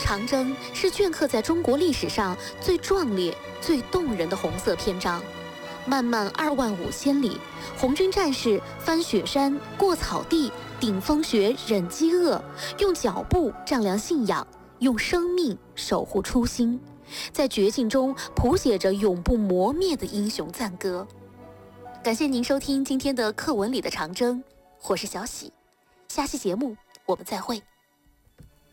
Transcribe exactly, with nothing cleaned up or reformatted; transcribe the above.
长征是镌刻在中国历史上最壮烈、最动人的红色篇章。漫漫二万五千里，红军战士翻雪山、过草地、顶风雪、忍饥饿，用脚步丈量信仰，用生命守护初心，在绝境中谱写着永不磨灭的英雄赞歌。感谢您收听今天的课文里的长征，我是小喜，下期节目我们再会。